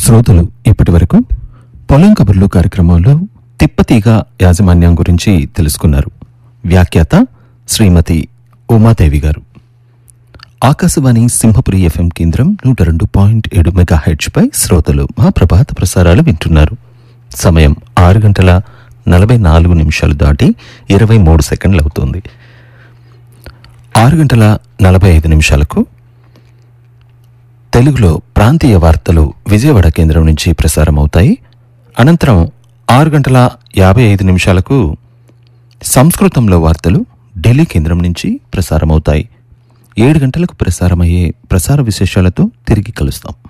శ్రోతలు ఇప్పటి వరకు పొలం కబుర్లు కార్యక్రమంలో తిప్పతీగ యాజమాన్యం గురించి తెలుసుకున్నారు. వ్యాఖ్యాత శ్రీమతి ఉమాదేవి గారు. ఆకాశవాణి సింహపురి ఎఫ్ఎం కేంద్రం 102.7 మెగాహెర్ట్జ్ పై శ్రోతలు మా ప్రభాత ప్రసారాలు వింటున్నారు. సమయం 6:44 దాటి 23 సెకండ్లు అవుతుంది. 6:45 తెలుగులో ప్రాంతీయ వార్తలు విజయవాడ కేంద్రం నుంచి ప్రసారమవుతాయి. అనంతరం 6:55 సంస్కృతంలో వార్తలు ఢిల్లీ కేంద్రం నుంచి ప్రసారమవుతాయి. 7 గంటలకు ప్రసారమయ్యే ప్రసార విశేషాలతో తిరిగి కలుస్తాం.